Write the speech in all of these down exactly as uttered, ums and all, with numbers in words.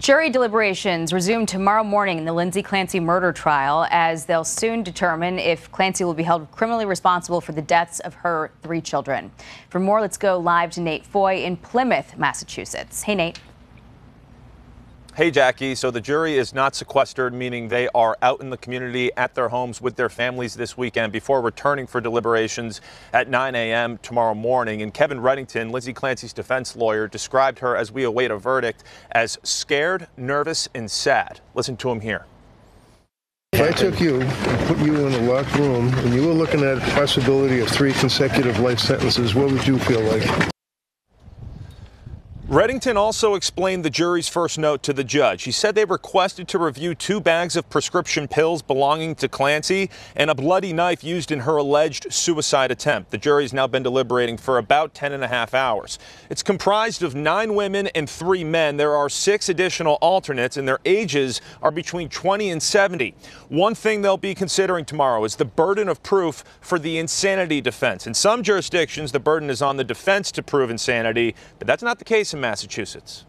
Jury deliberations resume tomorrow morning in the Lindsay Clancy murder trial, as they'll soon determine if Clancy will be held criminally responsible for the deaths of her three children. For more, let's go live to Nate Foy in Plymouth, Massachusetts. Hey, Nate. Hey, Jackie. So the jury is not sequestered, meaning they are out in the community at their homes with their families this weekend before returning for deliberations at nine a m tomorrow morning. And Kevin Reddington, Lindsay Clancy's defense lawyer, described her as we await a verdict as scared, nervous, and sad. Listen to him here. If I took you and put you in a locked room and you were looking at the possibility of three consecutive life sentences, what would you feel like? Reddington also explained the jury's first note to the judge. He said they requested to review two bags of prescription pills belonging to Clancy and a bloody knife used in her alleged suicide attempt. The jury's now been deliberating for about ten and a half hours. It's comprised of nine women and three men. There are six additional alternates, and their ages are between twenty and seventy. One thing they'll be considering tomorrow is the burden of proof for the insanity defense. In some jurisdictions, the burden is on the defense to prove insanity, but that's not the case in Massachusetts.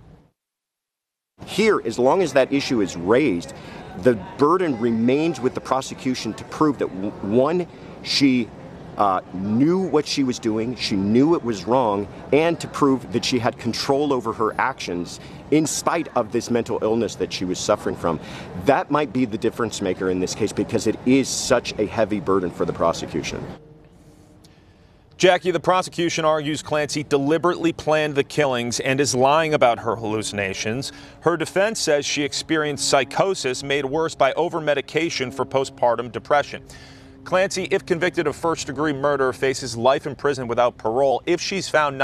Here, as long as that issue is raised, the burden remains with the prosecution to prove that, one, she uh, knew what she was doing, she knew it was wrong, and to prove that she had control over her actions in spite of this mental illness that she was suffering from. That might be the difference maker in this case, because it is such a heavy burden for the prosecution. Jackie, the prosecution argues Clancy deliberately planned the killings and is lying about her hallucinations. Her defense says she experienced psychosis made worse by over-medication for postpartum depression. Clancy, if convicted of first-degree murder, faces life in prison without parole if she's found not